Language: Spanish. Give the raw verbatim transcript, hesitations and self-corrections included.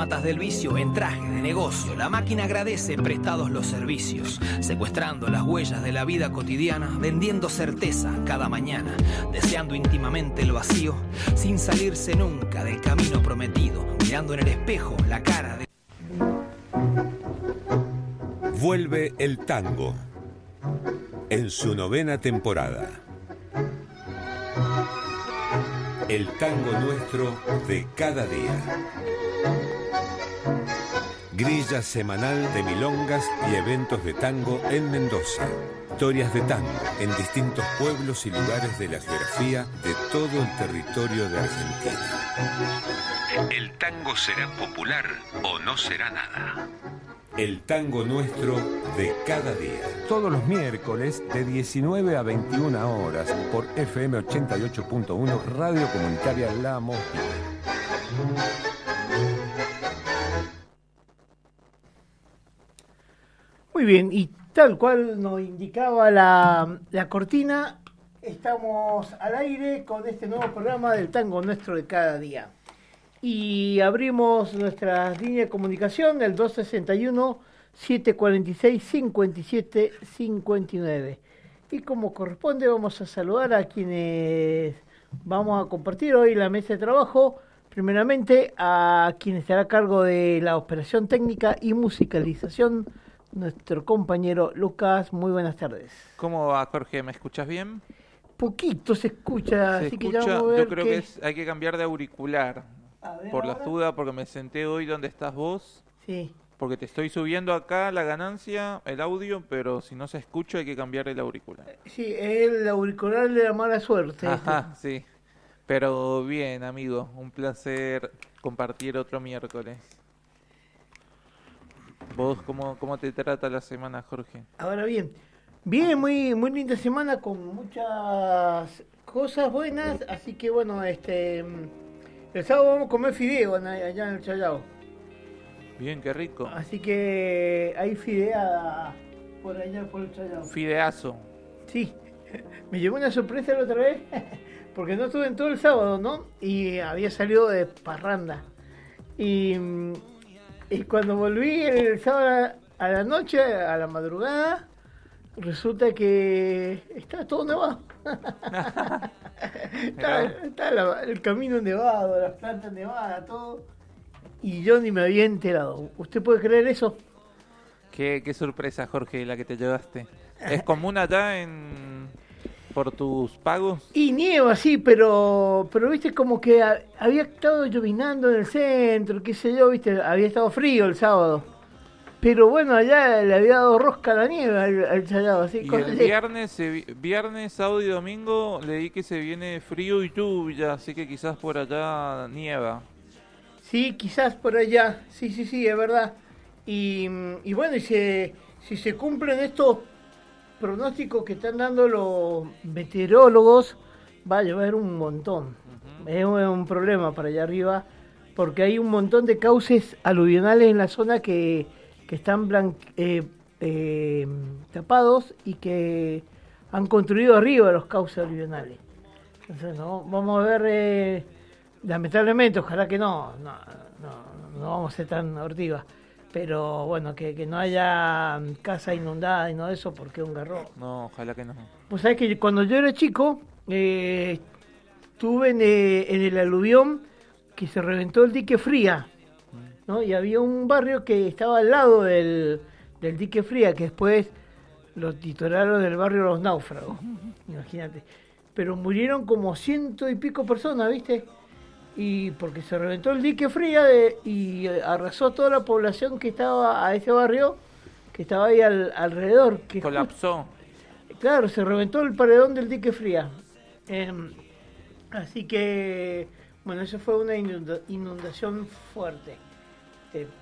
autómatas del vicio en traje de negocio. La máquina agradece prestados los servicios, secuestrando las huellas de la vida cotidiana, vendiendo certeza cada mañana, deseando íntimamente el vacío, sin salirse nunca del camino prometido, mirando en el espejo la cara de... Vuelve el tango en su novena temporada. El tango nuestro de cada día. Grilla semanal de milongas y eventos de tango en Mendoza. Historias de tango en distintos pueblos y lugares de la geografía de todo el territorio de Argentina. El tango será popular o no será nada. El tango nuestro de cada día. Todos los miércoles de diecinueve a veintiuna horas por F M ochenta y ocho punto uno Radio Comunitaria La Mosquita. Muy bien, y tal cual nos indicaba la, la cortina, estamos al aire con este nuevo programa del tango nuestro de cada día. Y abrimos nuestras líneas de comunicación, el dos sesenta y uno, setecientos cuarenta y seis, cincuenta y siete cincuenta y nueve. Y como corresponde, vamos a saludar a quienes vamos a compartir hoy la mesa de trabajo. Primeramente, a quien estará a cargo de la operación técnica y musicalización, nuestro compañero Lucas. Muy buenas tardes. ¿Cómo va, Jorge? ¿Me escuchas bien? Poquito se escucha, ¿Se así escucha? que ya vamos a ver. Yo creo que, que es, hay que cambiar de auricular. Ver, por ahora. las dudas, porque me senté hoy donde estás vos. Sí. Porque te estoy subiendo acá la ganancia, el audio, pero si no se escucha hay que cambiar el auricular. Sí, es el auricular de la mala suerte. Ajá, este. Sí. Pero bien, amigo, un placer compartir otro miércoles. ¿Vos cómo, cómo te trata la semana, Jorge? Ahora bien, bien, muy, muy linda semana con muchas cosas buenas, así que bueno, este... el sábado vamos a comer fideo allá en el Chayao. Bien, qué rico. Así que hay fidea por allá por el Chayao. Fideazo. Sí. Me llegó una sorpresa la otra vez, porque no estuve en todo el sábado, ¿no? Y había salido de parranda. Y, y cuando volví el sábado a la noche, a la madrugada, resulta que está todo nevado. está está la, el camino nevado, las plantas nevadas, todo. Y yo ni me había enterado. ¿Usted puede creer eso? Qué, qué sorpresa, Jorge, la que te llevaste. ¿Es común allá en por tus pagos? Y nieva, sí, pero pero viste como que a, había estado llovinando en el centro, qué sé yo, viste, había estado frío el sábado. Pero bueno, allá le había dado rosca a la nieve al, al Chayao. Así y el viernes, se, viernes, sábado y domingo leí que se viene frío y lluvia, así que quizás por allá nieva. Sí, quizás por allá, sí, sí, sí, es verdad. Y, y bueno, y se, si se cumplen estos pronósticos que están dando los meteorólogos, va a llover un montón. Uh-huh. Es un, un problema para allá arriba, porque hay un montón de cauces aluvionales en la zona que, que están blan, eh, eh, tapados y que han construido arriba los cauces aluvionales. Entonces, ¿no? Vamos a ver... Eh, lamentablemente, ojalá que no, no, no, no vamos a ser tan hortivas, pero bueno, que, que no haya casa inundada y no eso, porque es un garrón. No, ojalá que no. Pues sabes que cuando yo era chico, eh, estuve en, eh, en el aluvión que se reventó el dique Fría, ¿no? Y había un barrio que estaba al lado del, del dique Fría, que después lo titularon del barrio Los Náufragos, imagínate. Pero murieron como ciento y pico personas, ¿viste? Y porque se reventó el dique Fría de, y arrasó toda la población que estaba a ese barrio, que estaba ahí al, alrededor. Que colapsó. Justo, claro, se reventó el paredón del dique Fría. Eh, así que, bueno, eso fue una inunda, inundación fuerte. Eh,